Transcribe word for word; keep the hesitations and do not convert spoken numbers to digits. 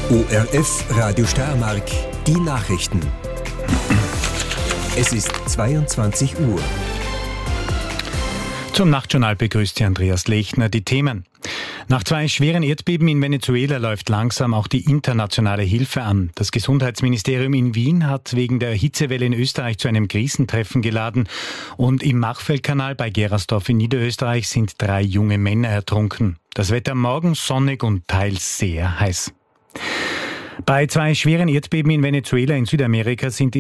O R F Radio Steiermark, die Nachrichten. Es ist zweiundzwanzig Uhr. Zum Nachtjournal begrüßt Sie Andreas Lechner. Die Themen. Nach zwei schweren Erdbeben in Venezuela läuft langsam auch die internationale Hilfe an. Das Gesundheitsministerium in Wien hat wegen der Hitzewelle in Österreich zu einem Krisentreffen geladen. Und im Machfeldkanal bei Gerasdorf in Niederösterreich sind drei junge Männer ertrunken. Das Wetter morgen sonnig und teils sehr heiß. Bei zwei schweren Erdbeben in Venezuela in Südamerika sind